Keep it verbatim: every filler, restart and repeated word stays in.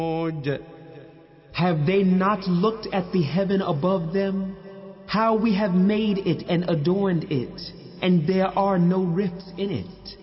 Have they not looked at the heaven above them, how we have made it and adorned it, and there are no rifts in it?